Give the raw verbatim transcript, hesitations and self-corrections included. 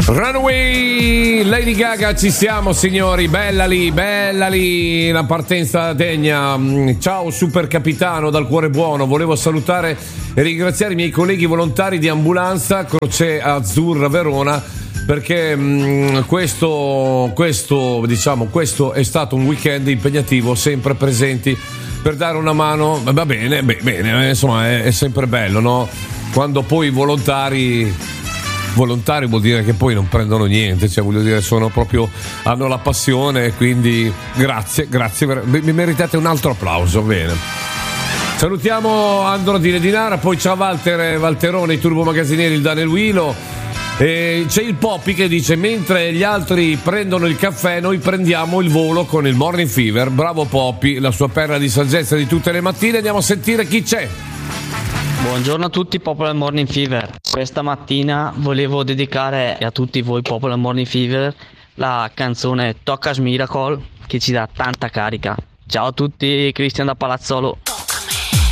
Runaway, Lady Gaga, ci siamo signori, bella lì, bella lì, la partenza degna. Ciao super capitano dal cuore buono, volevo salutare e ringraziare i miei colleghi volontari di ambulanza Croce Azzurra Verona, perché mh, questo, questo, diciamo, questo è stato un weekend impegnativo, sempre presenti per dare una mano. Va bene, beh, bene, insomma è, è sempre bello, no? Quando poi i volontari volontari vuol dire che poi non prendono niente, cioè voglio dire sono proprio, hanno la passione, quindi grazie, grazie, mi meritate un altro applauso. Bene, salutiamo Andro di Ledinara, poi c'è Walter Valterone, i Turbo Magazzinieri, il Daniel Wilo, e c'è il Poppy che dice: mentre gli altri prendono il caffè noi prendiamo il volo con il Morning Fever. Bravo Poppy, la sua perla di saggezza di tutte le mattine. Andiamo a sentire chi c'è. Buongiorno a tutti popolo del Morning Fever. Questa mattina volevo dedicare a tutti voi popolo del Morning Fever la canzone Tocca's Miracle, che ci dà tanta carica. Ciao a tutti, Cristian da Palazzolo.